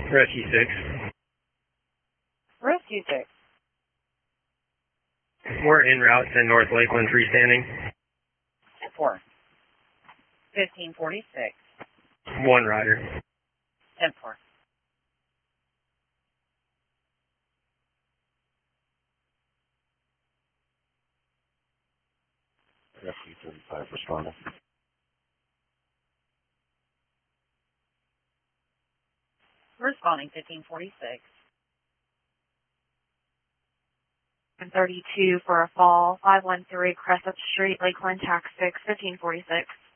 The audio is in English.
Rescue 6. Rescue 6. We're en route to North Lakeland freestanding. 4. 1546. One rider. 10-4. Rescue 35 responding. Responding 1546. 32 for a fall, 513 Crescent Street, Lakeland, Tax 6, 1546.